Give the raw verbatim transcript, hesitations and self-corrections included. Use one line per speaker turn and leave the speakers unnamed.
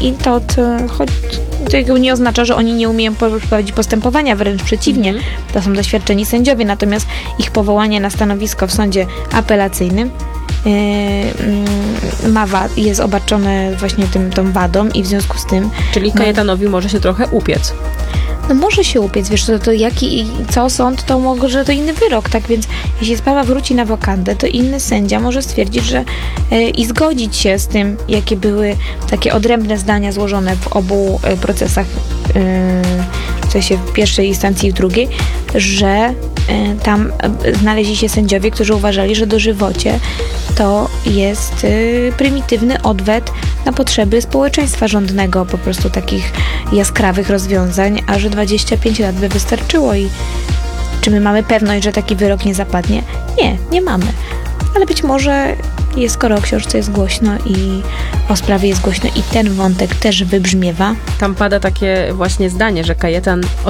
I to, to, choć, to nie oznacza, że oni nie umieją prowadzić postępowania, wręcz przeciwnie. Mm. To są doświadczeni sędziowie, natomiast ich powołanie na stanowisko w sądzie apelacyjnym Yy, ma wa- jest obarczone właśnie tym, tą wadą i w związku z tym...
Czyli Kajetanowi no, może się trochę upiec.
No może się upiec, wiesz, to, to jaki, co sąd, to może to inny wyrok, tak więc jeśli sprawa wróci na wokandę, to inny sędzia może stwierdzić, że yy, i zgodzić się z tym, jakie były takie odrębne zdania złożone w obu yy, procesach, yy, w sensie w pierwszej instancji i w drugiej, że yy, tam yy, znaleźli się sędziowie, którzy uważali, że dożywocie to jest y, prymitywny odwet na potrzeby społeczeństwa rządnego, po prostu takich jaskrawych rozwiązań, a że dwadzieścia pięć lat by wystarczyło. I czy my mamy pewność, że taki wyrok nie zapadnie? Nie, nie mamy. Ale być może jest, skoro o książce jest głośno i o sprawie jest głośno i ten wątek też wybrzmiewa.
Tam pada takie właśnie zdanie, że Kajetan